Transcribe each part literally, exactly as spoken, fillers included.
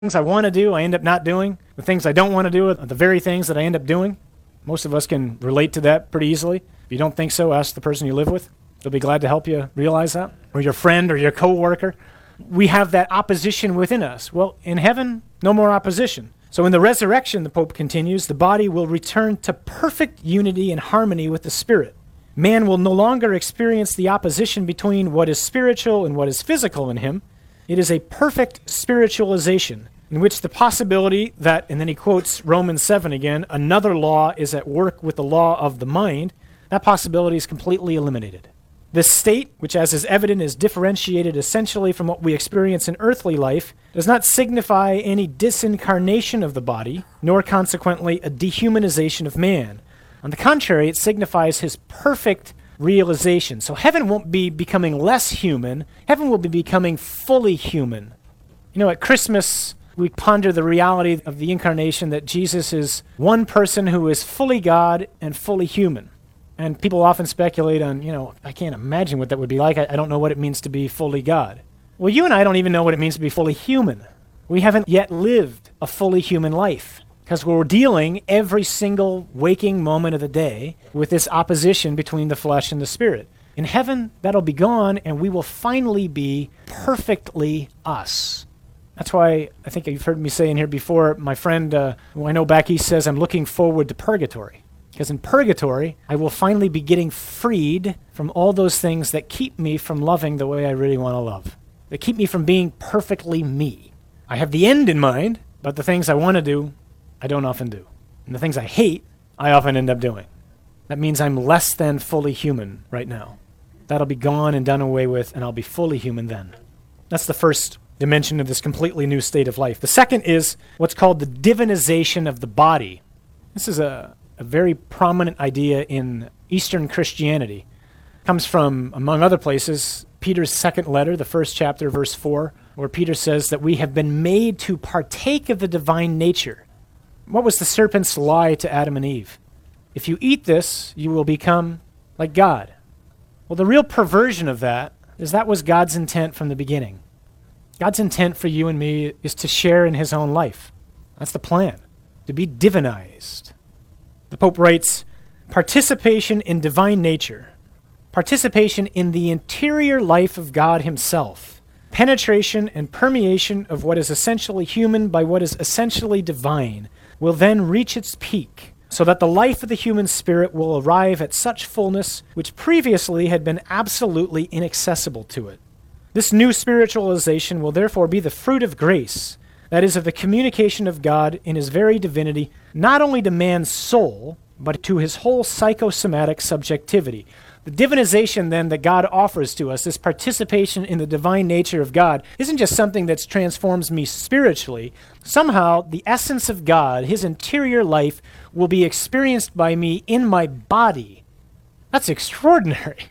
things I want to do, I end up not doing. The things I don't want to do are the very things that I end up doing. Most of us can relate to that pretty easily. If you don't think so, ask the person you live with. They'll be glad to help you realize that. Or your friend or your coworker. We have that opposition within us. Well, in heaven, no more opposition. So in the resurrection, the Pope continues, the body will return to perfect unity and harmony with the spirit. Man will no longer experience the opposition between what is spiritual and what is physical in him. It is a perfect spiritualization in which the possibility that, and then he quotes Romans seven again, another law is at work with the law of the mind, that possibility is completely eliminated. This state, which as is evident is differentiated essentially from what we experience in earthly life, does not signify any disincarnation of the body, nor consequently a dehumanization of man. On the contrary, it signifies his perfect realization. So heaven won't be becoming less human. Heaven will be becoming fully human. You know, at Christmas, we ponder the reality of the incarnation, that Jesus is one person who is fully God and fully human. And people often speculate on, you know, I can't imagine what that would be like. I, I don't know what it means to be fully God. Well, you and I don't even know what it means to be fully human. We haven't yet lived a fully human life because we're dealing every single waking moment of the day with this opposition between the flesh and the spirit. In heaven, that'll be gone, and we will finally be perfectly us. That's why I think you've heard me say in here before, my friend uh, who I know back east says, I'm looking forward to purgatory. Because in purgatory, I will finally be getting freed from all those things that keep me from loving the way I really want to love, that keep me from being perfectly me. I have the end in mind, but the things I want to do, I don't often do. And the things I hate, I often end up doing. That means I'm less than fully human right now. That'll be gone and done away with, and I'll be fully human then. That's the first dimension of this completely new state of life. The second is what's called the divinization of the body. This is a A very prominent idea in Eastern Christianity. It comes from, among other places, Peter's second letter, the first chapter, verse four, where Peter says that we have been made to partake of the divine nature. What was the serpent's lie to Adam and Eve? If you eat this, you will become like God. Well, the real perversion of that is that was God's intent from the beginning. God's intent for you and me is to share in his own life. That's the plan, to be divinized. The Pope writes, participation in divine nature, participation in the interior life of God himself, penetration and permeation of what is essentially human by what is essentially divine, will then reach its peak, so that the life of the human spirit will arrive at such fullness which previously had been absolutely inaccessible to it. This new spiritualization will therefore be the fruit of grace, that is, of the communication of God in his very divinity, not only to man's soul, but to his whole psychosomatic subjectivity. The divinization, then, that God offers to us, this participation in the divine nature of God, isn't just something that transforms me spiritually. Somehow, the essence of God, his interior life, will be experienced by me in my body. That's extraordinary.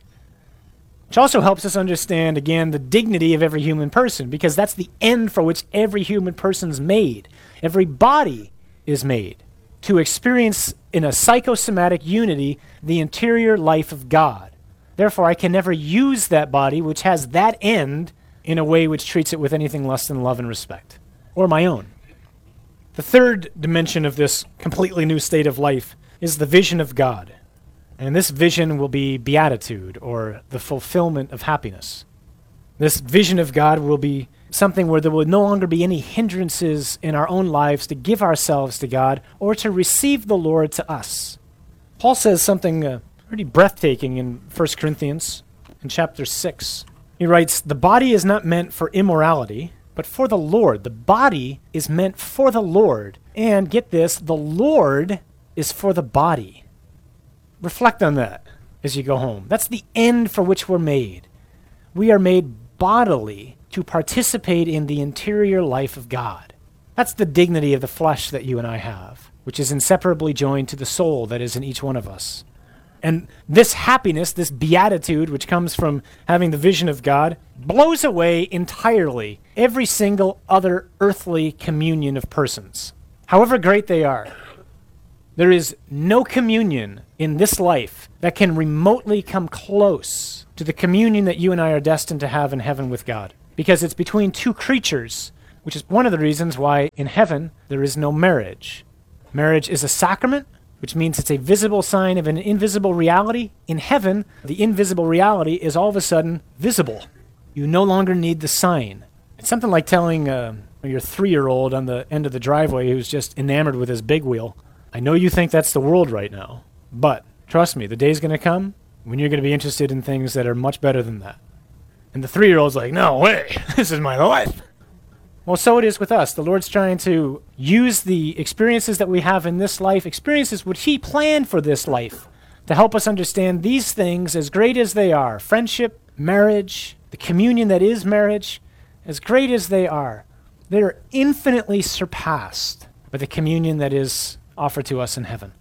Which also helps us understand, again, the dignity of every human person, because that's the end for which every human person's made. Every body is made to experience in a psychosomatic unity the interior life of God. Therefore, I can never use that body, which has that end, in a way which treats it with anything less than love and respect, or my own. The third dimension of this completely new state of life is the vision of God. And this vision will be beatitude, or the fulfillment of happiness. This vision of God will be something where there will no longer be any hindrances in our own lives to give ourselves to God or to receive the Lord to us. Paul says something uh, pretty breathtaking in First Corinthians in chapter six. He writes, the body is not meant for immorality, but for the Lord. The body is meant for the Lord. And get this, the Lord is for the body. Reflect on that as you go home. That's the end for which we're made. We are made bodily to participate in the interior life of God. That's the dignity of the flesh that you and I have, which is inseparably joined to the soul that is in each one of us. And this happiness, this beatitude, which comes from having the vision of God, blows away entirely every single other earthly communion of persons, however great they are. There is no communion in this life that can remotely come close to the communion that you and I are destined to have in heaven with God, because it's between two creatures which is one of the reasons why in heaven there is no marriage. Marriage is a sacrament, which means it's a visible sign of an invisible reality. In heaven, the invisible reality is all of a sudden visible. You no longer need the sign. It's something like telling uh, your three-year-old on the end of the driveway who's just enamored with his big wheel, I know you think that's the world right now, but trust me, the day's going to come when you're going to be interested in things that are much better than that. And the three-year-old's like, no way, this is my life. Well, so it is with us. The Lord's trying to use the experiences that we have in this life, experiences which he planned for this life, to help us understand these things, as great as they are, friendship, marriage, the communion that is marriage, as great as they are, they are infinitely surpassed by the communion that is offered to us in heaven.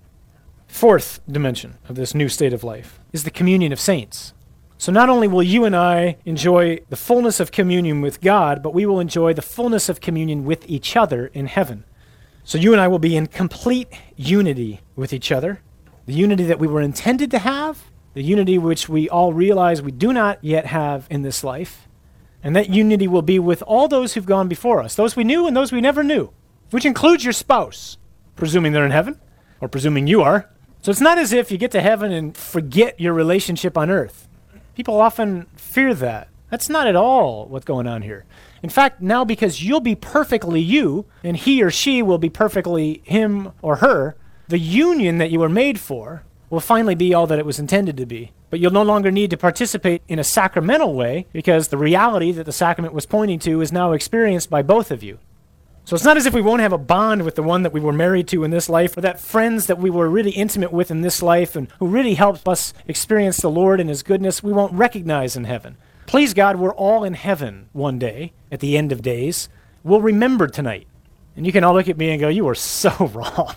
Fourth dimension of this new state of life is the communion of saints. So not only will you and I enjoy the fullness of communion with God, but we will enjoy the fullness of communion with each other in heaven. So you and I will be in complete unity with each other, the unity that we were intended to have, the unity which we all realize we do not yet have in this life, and that unity will be with all those who've gone before us, those we knew and those we never knew, which includes your spouse, presuming they're in heaven, or presuming you are. So it's not as if you get to heaven and forget your relationship on earth. People often fear that. That's not at all what's going on here. In fact, now because you'll be perfectly you, and he or she will be perfectly him or her, the union that you were made for will finally be all that it was intended to be. But you'll no longer need to participate in a sacramental way, because the reality that the sacrament was pointing to is now experienced by both of you. So it's not as if we won't have a bond with the one that we were married to in this life, or that friends that we were really intimate with in this life and who really helped us experience the Lord and his goodness, we won't recognize in heaven. Please God, we're all in heaven one day at the end of days. We'll remember tonight. And you can all look at me and go, you are so wrong.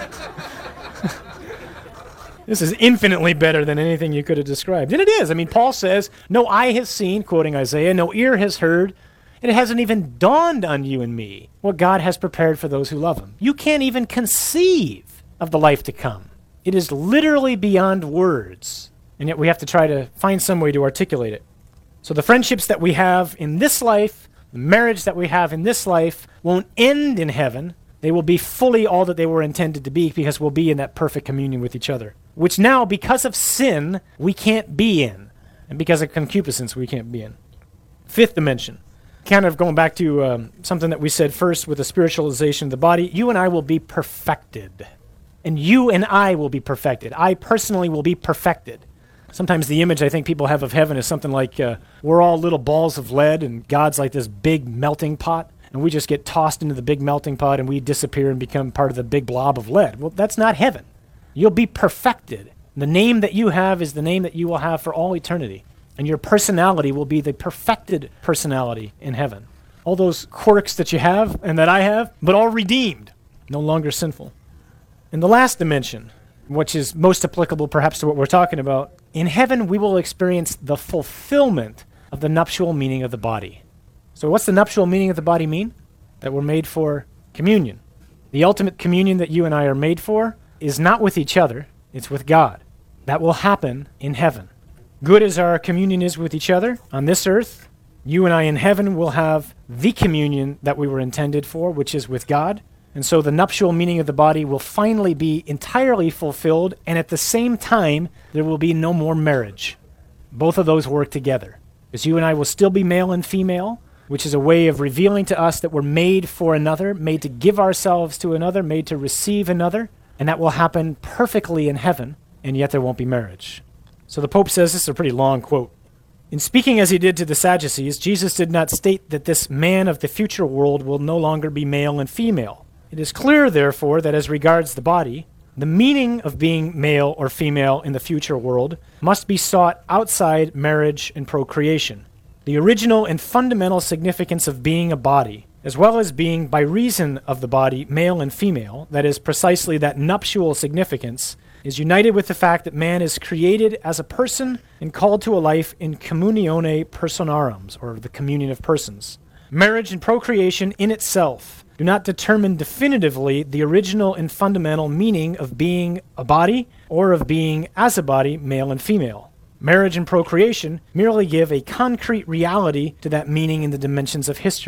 This is infinitely better than anything you could have described. And it is. I mean, Paul says, no eye has seen, quoting Isaiah, no ear has heard, and it hasn't even dawned on you and me what God has prepared for those who love him. You can't even conceive of the life to come. It is literally beyond words, and yet we have to try to find some way to articulate it. So the friendships that we have in this life, the marriage that we have in this life, won't end in heaven. They will be fully all that they were intended to be, because we'll be in that perfect communion with each other, which now, because of sin, we can't be in, and because of concupiscence, we can't be in. Fifth dimension. Kind of going back to um, something that we said first with the spiritualization of the body, you and I will be perfected. And you and I will be perfected. I personally will be perfected. Sometimes the image I think people have of heaven is something like uh, we're all little balls of lead and God's like this big melting pot, and we just get tossed into the big melting pot and we disappear and become part of the big blob of lead. Well, that's not heaven. You'll be perfected. The name that you have is the name that you will have for all eternity. And your personality will be the perfected personality in heaven. All those quirks that you have and that I have, but all redeemed, no longer sinful. In the last dimension, which is most applicable perhaps to what we're talking about, in heaven we will experience the fulfillment of the nuptial meaning of the body. So what's the nuptial meaning of the body mean? That we're made for communion. The ultimate communion that you and I are made for is not with each other, it's with God. That will happen in heaven. Good as our communion is with each other on this earth, you and I in heaven will have the communion that we were intended for, which is with God. And so the nuptial meaning of the body will finally be entirely fulfilled, and at the same time, there will be no more marriage. Both of those work together. Because you and I will still be male and female, which is a way of revealing to us that we're made for another, made to give ourselves to another, made to receive another, and that will happen perfectly in heaven, and yet there won't be marriage. So the Pope says, this is a pretty long quote, in speaking as he did to the Sadducees, Jesus did not state that this man of the future world will no longer be male and female. It is clear, therefore, that as regards the body, the meaning of being male or female in the future world must be sought outside marriage and procreation. The original and fundamental significance of being a body, as well as being, by reason of the body, male and female, that is precisely that nuptial significance, is united with the fact that man is created as a person and called to a life in communione personarum, or the communion of persons. Marriage and procreation in itself do not determine definitively the original and fundamental meaning of being a body or of being as a body, male and female. Marriage and procreation merely give a concrete reality to that meaning in the dimensions of history.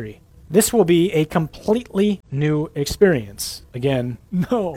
This will be a completely new experience. Again, no.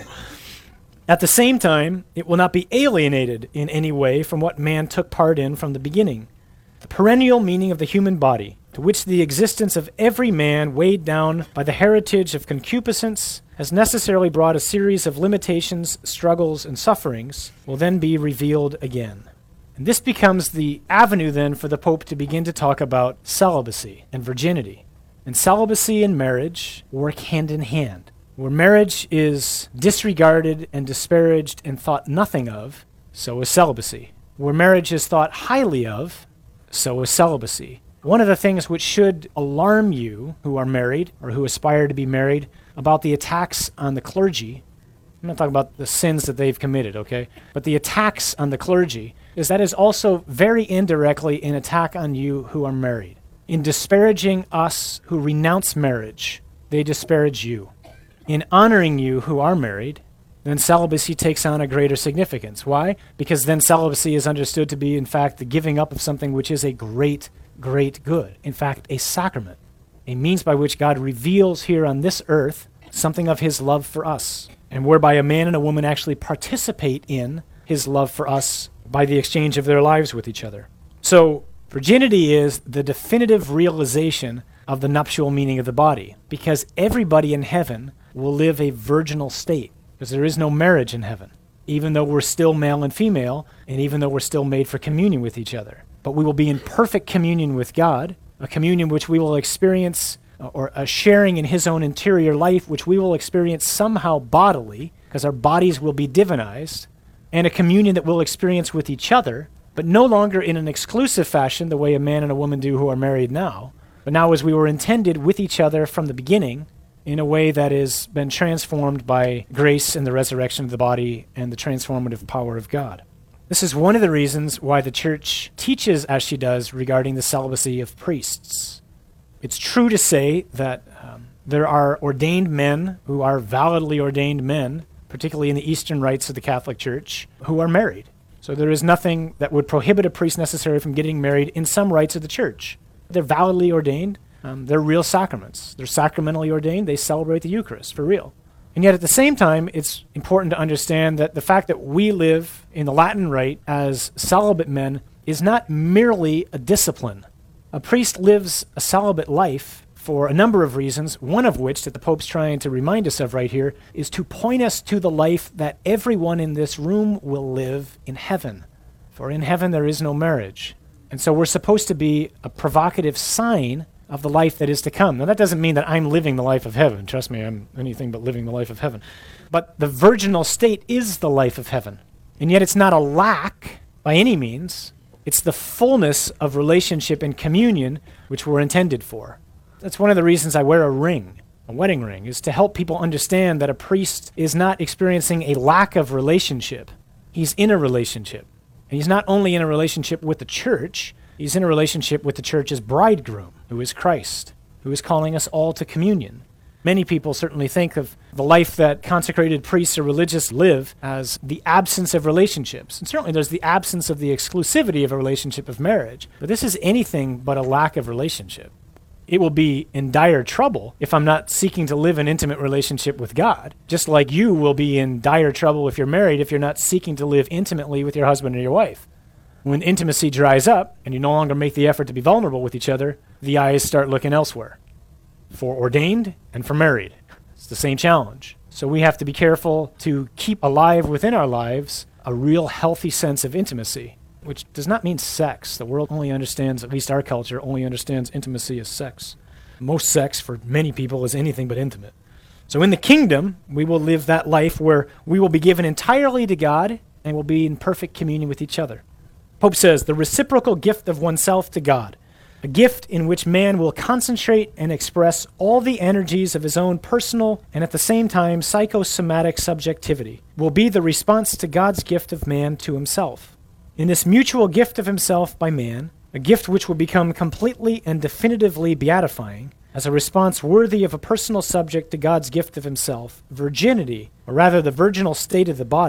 At the same time, it will not be alienated in any way from what man took part in from the beginning. The perennial meaning of the human body, to which the existence of every man weighed down by the heritage of concupiscence has necessarily brought a series of limitations, struggles, and sufferings, will then be revealed again. And this becomes the avenue then for the Pope to begin to talk about celibacy and virginity. And celibacy and marriage work hand in hand. Where marriage is disregarded and disparaged and thought nothing of, so is celibacy. Where marriage is thought highly of, so is celibacy. One of the things which should alarm you who are married or who aspire to be married about the attacks on the clergy, I'm not talking about the sins that they've committed, okay? But the attacks on the clergy is that is also very indirectly an attack on you who are married. In disparaging us who renounce marriage, they disparage you. In honoring you who are married, then celibacy takes on a greater significance. Why? Because then celibacy is understood to be, in fact, the giving up of something which is a great, great good. In fact, a sacrament, a means by which God reveals here on this earth something of his love for us, and whereby a man and a woman actually participate in his love for us by the exchange of their lives with each other. So virginity is the definitive realization of the nuptial meaning of the body, because everybody in heaven will live a virginal state, because there is no marriage in heaven, even though we're still male and female, and even though we're still made for communion with each other. But we will be in perfect communion with God, a communion which we will experience, uh, or a sharing in his own interior life, which we will experience somehow bodily, because our bodies will be divinized, and a communion that we'll experience with each other, but no longer in an exclusive fashion, the way a man and a woman do who are married now, but now as we were intended with each other from the beginning, in a way that has been transformed by grace and the resurrection of the body and the transformative power of God. This is one of the reasons why the Church teaches as she does regarding the celibacy of priests. It's true to say that um, there are ordained men who are validly ordained men, particularly in the Eastern rites of the Catholic Church, who are married. So there is nothing that would prohibit a priest necessarily from getting married in some rites of the Church. They're validly ordained. Um, they're real sacraments. They're sacramentally ordained. They celebrate the Eucharist for real. And yet at the same time, it's important to understand that the fact that we live in the Latin Rite as celibate men is not merely a discipline. A priest lives a celibate life for a number of reasons, one of which that the Pope's trying to remind us of right here is to point us to the life that everyone in this room will live in heaven. For in heaven there is no marriage. And so we're supposed to be a provocative sign of the life that is to come. Now, that doesn't mean that I'm living the life of heaven. Trust me, I'm anything but living the life of heaven. But the virginal state is the life of heaven. And yet it's not a lack by any means. It's the fullness of relationship and communion which we're intended for. That's one of the reasons I wear a ring, a wedding ring, is to help people understand that a priest is not experiencing a lack of relationship. He's in a relationship. And he's not only in a relationship with the church, he's in a relationship with the church's bridegroom, who is Christ, who is calling us all to communion. Many people certainly think of the life that consecrated priests or religious live as the absence of relationships. And certainly there's the absence of the exclusivity of a relationship of marriage. But this is anything but a lack of relationship. It will be in dire trouble if I'm not seeking to live an intimate relationship with God, just like you will be in dire trouble if you're married if you're not seeking to live intimately with your husband or your wife. When intimacy dries up and you no longer make the effort to be vulnerable with each other, the eyes start looking elsewhere. For ordained and for married, it's the same challenge. So we have to be careful to keep alive within our lives a real healthy sense of intimacy, which does not mean sex. The world only understands, at least our culture, only understands intimacy as sex. Most sex for many people is anything but intimate. So in the kingdom, we will live that life where we will be given entirely to God and will be in perfect communion with each other. Pope says, the reciprocal gift of oneself to God, a gift in which man will concentrate and express all the energies of his own personal and at the same time psychosomatic subjectivity, will be the response to God's gift of man to himself. In this mutual gift of himself by man, a gift which will become completely and definitively beatifying, as a response worthy of a personal subject to God's gift of himself, virginity, or rather the virginal state of the body,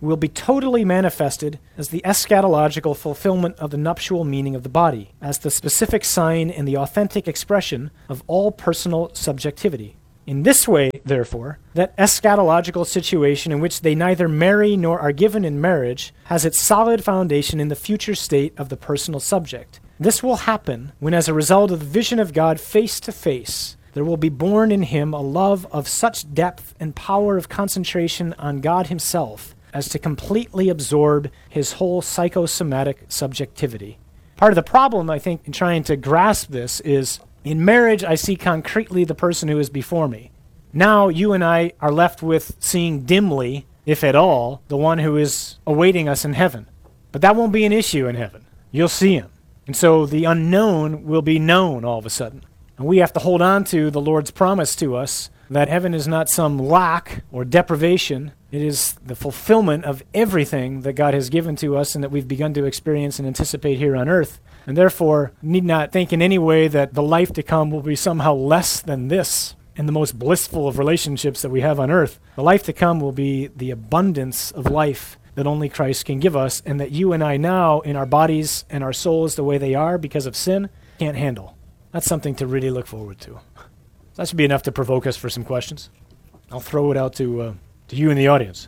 will be totally manifested as the eschatological fulfillment of the nuptial meaning of the body, as the specific sign and the authentic expression of all personal subjectivity. In this way, therefore, that eschatological situation in which they neither marry nor are given in marriage has its solid foundation in the future state of the personal subject. This will happen when, as a result of the vision of God face to face, there will be born in him a love of such depth and power of concentration on God himself as to completely absorb his whole psychosomatic subjectivity. Part of the problem, I think, in trying to grasp this is, in marriage, I see concretely the person who is before me. Now, you and I are left with seeing dimly, if at all, the one who is awaiting us in heaven. But that won't be an issue in heaven. You'll see him. And so the unknown will be known all of a sudden. And we have to hold on to the Lord's promise to us that heaven is not some lack or deprivation. It is the fulfillment of everything that God has given to us and that we've begun to experience and anticipate here on earth. And therefore, need not think in any way that the life to come will be somehow less than this and the most blissful of relationships that we have on earth. The life to come will be the abundance of life that only Christ can give us, and that you and I now, in our bodies and our souls the way they are because of sin, can't handle. That's something to really look forward to. That should be enough to provoke us for some questions. I'll throw it out to uh, to you in the audience.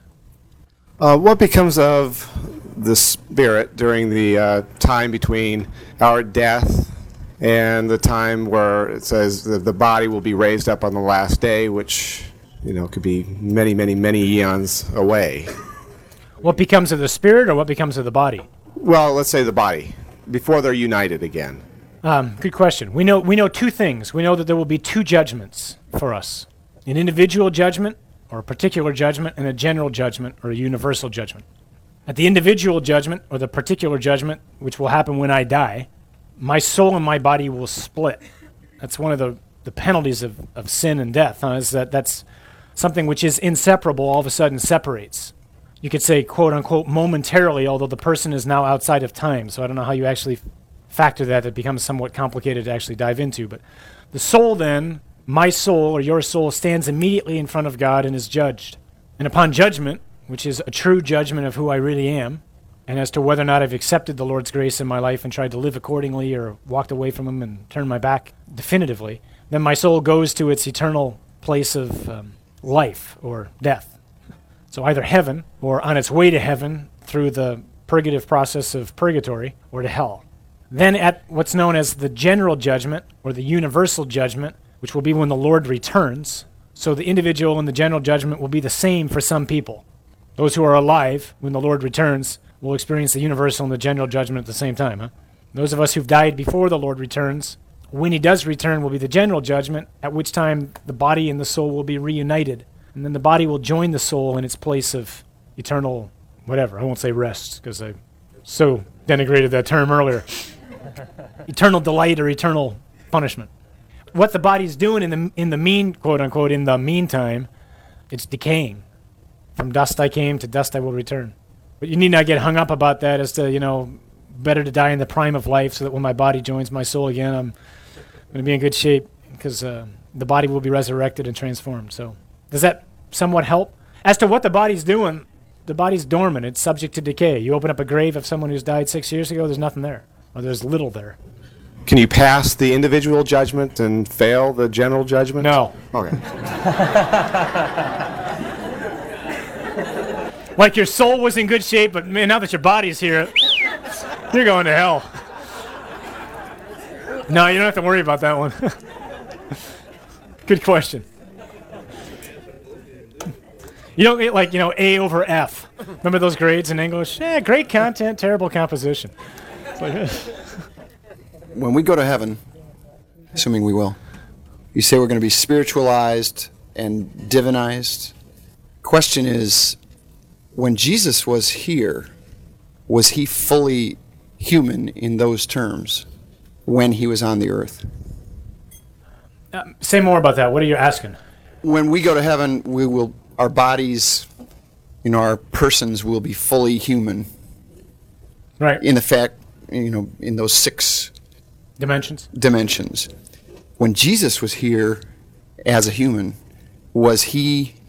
Uh, what becomes of the spirit during the uh, time between our death and the time where it says that the body will be raised up on the last day, which, you know, could be many, many, many eons away? What becomes of the spirit, or what becomes of the body? Well, let's say the body, before they're united again. Um, good question. We know we know two things. We know that there will be two judgments for us: an individual judgment, or a particular judgment, and a general judgment, or a universal judgment. At the individual judgment, or the particular judgment, which will happen when I die, my soul and my body will split. That's one of the, the penalties of, of sin and death, huh, is that that's something which is inseparable all of a sudden separates. You could say, quote unquote, momentarily, although the person is now outside of time. So I don't know how you actually factor that. It becomes somewhat complicated to actually dive into. But the soul then, my soul or your soul, stands immediately in front of God and is judged. And upon judgment, which is a true judgment of who I really am, and as to whether or not I've accepted the Lord's grace in my life and tried to live accordingly or walked away from him and turned my back definitively, then my soul goes to its eternal place of um, life or death. So either heaven, or on its way to heaven through the purgative process of purgatory, or to hell. Then at what's known as the general judgment, or the universal judgment, which will be when the Lord returns. So the individual and the general judgment will be the same for some people. Those who are alive when the Lord returns will experience the universal and the general judgment at the same time. Huh? Those of us who've died before the Lord returns, when he does return, will be the general judgment, at which time the body and the soul will be reunited. And then the body will join the soul in its place of eternal, whatever. I won't say rest, because I so denigrated that term earlier. Eternal delight or eternal punishment. What the body's doing in the in the mean, quote unquote, in the meantime, it's decaying. From dust I came, to dust I will return. But you need not get hung up about that as to, you know, better to die in the prime of life so that when my body joins my soul again, I'm going to be in good shape, because uh, the body will be resurrected and transformed. So does that somewhat help? As to what the body's doing, the body's dormant. It's subject to decay. You open up a grave of someone who's died six years ago, there's nothing there, or there's little there. Can you pass the individual judgment and fail the general judgment? No. Okay. Like your soul was in good shape, but man, now that your body's here, you're going to hell. No, you don't have to worry about that one. Good question. You don't get like, you know, A over F. Remember those grades in English? Yeah, great content, terrible composition. It's like, when we go to heaven, assuming we will, you say we're going to be spiritualized and divinized. Question is, when Jesus was here, was he fully human in those terms when he was on the earth? Uh, say more about that. What are you asking? When we go to heaven, we will, our bodies, you know, our persons will be fully human. Right. In the fact, you know, in those six dimensions. Dimensions. When Jesus was here as a human, was he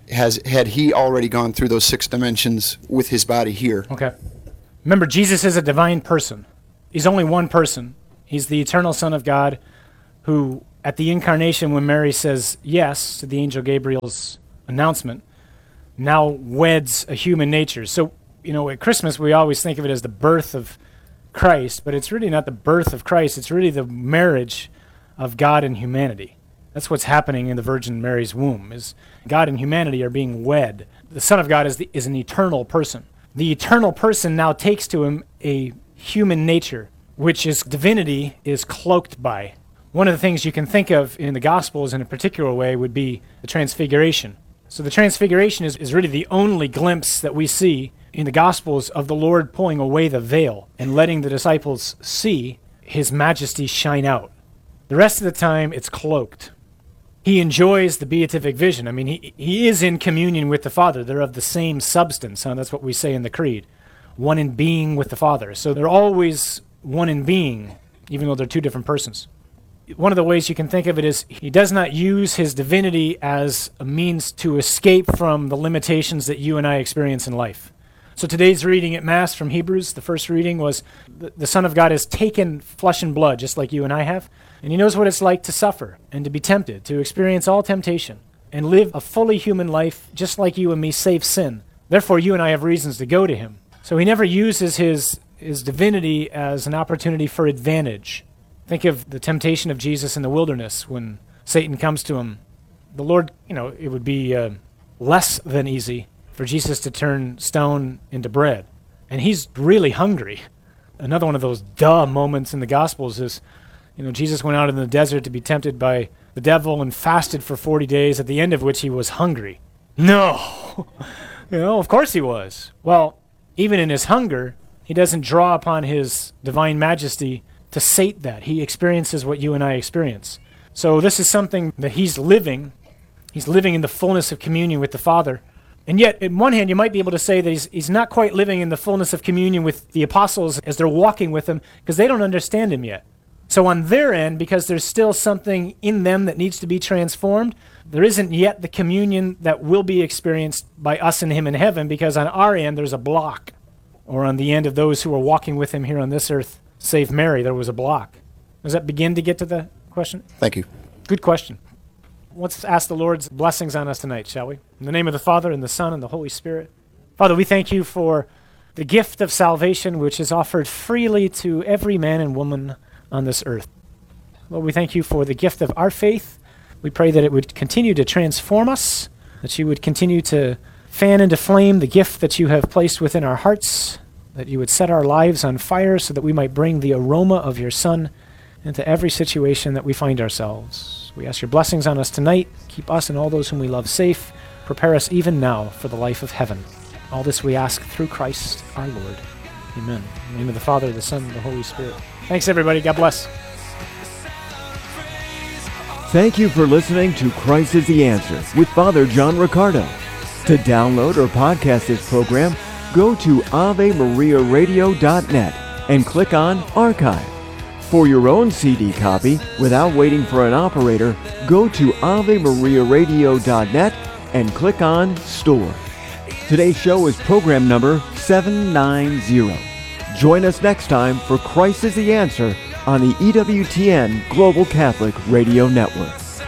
has had he already gone through those six dimensions with his body here. Okay. Remember, Jesus is a divine person. He's only one person. He's the eternal Son of God who, at the incarnation, when Mary says yes to the angel Gabriel's announcement, now weds a human nature. So, you know, at Christmas, we always think of it as the birth of Christ, but it's really not the birth of Christ. It's really the marriage of God and humanity. That's what's happening in the Virgin Mary's womb, is God and humanity are being wed. The Son of God is, the, is an eternal person. The eternal person now takes to him a human nature, which is divinity is cloaked by. One of the things you can think of in the Gospels in a particular way would be the Transfiguration. So the Transfiguration is, is really the only glimpse that we see in the Gospels of the Lord pulling away the veil and letting the disciples see his majesty shine out. The rest of the time, it's cloaked. He enjoys the beatific vision. I mean, he, he is in communion with the Father. They're of the same substance. Huh? That's what we say in the Creed. One in being with the Father. So they're always one in being, even though they're two different persons. One of the ways you can think of it is he does not use his divinity as a means to escape from the limitations that you and I experience in life. So today's reading at Mass from Hebrews, the first reading was the, the Son of God has taken flesh and blood, just like you and I have, and he knows what it's like to suffer and to be tempted, to experience all temptation, and live a fully human life just like you and me, save sin. Therefore, you and I have reasons to go to him. So he never uses his, his divinity as an opportunity for advantage. Think of the temptation of Jesus in the wilderness when Satan comes to him. The Lord, you know, it would be uh, less than easy for Jesus to turn stone into bread. And he's really hungry. Another one of those duh moments in the Gospels is, you know, Jesus went out in the desert to be tempted by the devil and fasted for forty days, at the end of which he was hungry. No! You know, of course he was. Well, even in his hunger, he doesn't draw upon his divine majesty to sate that. He experiences what you and I experience. So this is something that he's living. He's living in the fullness of communion with the Father. And yet, on one hand, you might be able to say that he's, he's not quite living in the fullness of communion with the apostles as they're walking with him, because they don't understand him yet. So on their end, because there's still something in them that needs to be transformed, there isn't yet the communion that will be experienced by us and him in heaven, because on our end, there's a block. Or on the end of those who are walking with him here on this earth, save Mary, there was a block. Does that begin to get to the question? Thank you. Good question. Let's ask the Lord's blessings on us tonight, shall we? In the name of the Father, and the Son, and the Holy Spirit. Father, we thank you for the gift of salvation, which is offered freely to every man and woman on this earth. Lord, we thank you for the gift of our faith. We pray that it would continue to transform us, that you would continue to fan into flame the gift that you have placed within our hearts, that you would set our lives on fire so that we might bring the aroma of your Son into every situation that we find ourselves. We ask your blessings on us tonight. Keep us and all those whom we love safe. Prepare us even now for the life of heaven. All this we ask through Christ our Lord. Amen. In the name of the Father, the Son, and the Holy Spirit. Thanks, everybody. God bless. Thank you for listening to Christ is the Answer with Father John Riccardo. To download or podcast this program, go to ave maria radio dot net and click on Archive. For your own C D copy, without waiting for an operator, go to ave maria radio dot net and click on Store. Today's show is program number seven ninety. Join us next time for Christ is the Answer on the E W T N Global Catholic Radio Network.